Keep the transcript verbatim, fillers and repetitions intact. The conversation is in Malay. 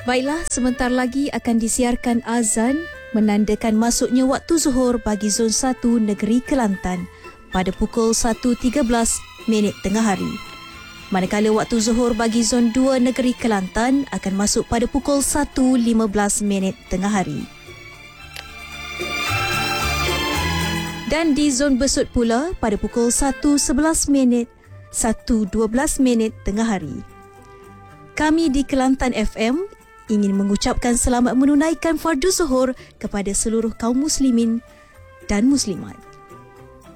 Baiklah, sebentar lagi akan disiarkan azan menandakan masuknya waktu zuhur bagi Zon satu Negeri Kelantan pada pukul satu tiga belas minit tengah hari. Manakala waktu zuhur bagi Zon dua Negeri Kelantan akan masuk pada pukul satu lima belas minit tengah hari. Dan di Zon Besut pula pada pukul satu sebelas minit, satu dua belas minit tengah hari. Kami di Kelantan F M ingin mengucapkan selamat menunaikan fardu zuhur kepada seluruh kaum muslimin dan muslimat.